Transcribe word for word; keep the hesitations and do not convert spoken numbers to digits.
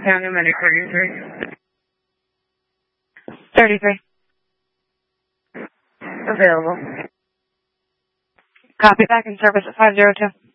County, Monday thirty-three. thirty-three. Available. Copy, back in service at five zero two.